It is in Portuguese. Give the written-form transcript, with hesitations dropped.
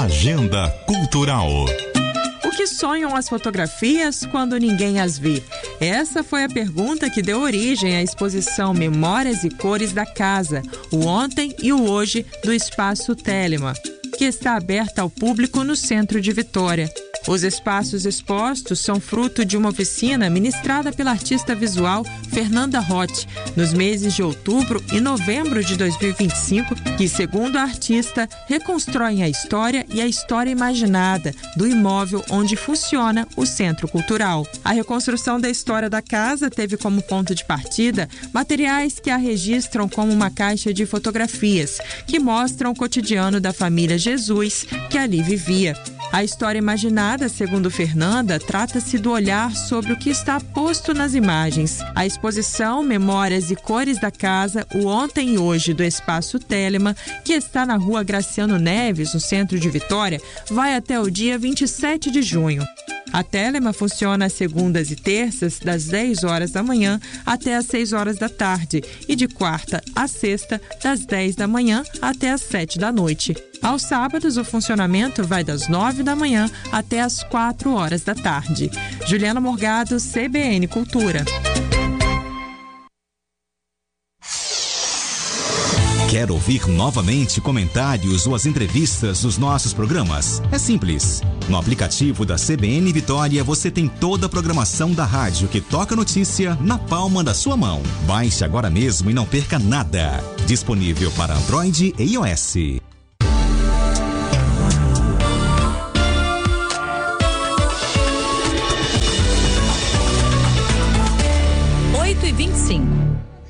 Agenda Cultural. O que sonham as fotografias quando ninguém as vê? Essa foi a pergunta que deu origem à exposição Memórias e Cores da Casa, o Ontem e o Hoje do Espaço Telema, que está aberta ao público no centro de Vitória. Os espaços expostos são fruto de uma oficina ministrada pela artista visual Fernanda Roth, nos meses de outubro e novembro de 2025, que, segundo a artista, reconstrói a história e a história imaginada do imóvel onde funciona o Centro Cultural. A reconstrução da história da casa teve como ponto de partida materiais que a registram como uma caixa de fotografias, que mostram o cotidiano da família Jesus que ali vivia. A história imaginada, segundo Fernanda, trata-se do olhar sobre o que está posto nas imagens. A exposição Memórias e Cores da Casa, o Ontem e Hoje do Espaço Telema, que está na Rua Graciano Neves, no centro de Vitória, vai até o dia 27 de junho. A Telema funciona às segundas e terças, das 10 horas da manhã até às 6 horas da tarde, e de quarta a sexta, das 10 da manhã até às 7 da noite. Aos sábados, o funcionamento vai das 9 da manhã até às 4 horas da tarde. Juliana Morgado, CBN Cultura. Quer ouvir novamente comentários ou as entrevistas dos nossos programas? É simples. No aplicativo da CBN Vitória você tem toda a programação da rádio que toca notícia na palma da sua mão. Baixe agora mesmo e não perca nada. Disponível para Android e iOS.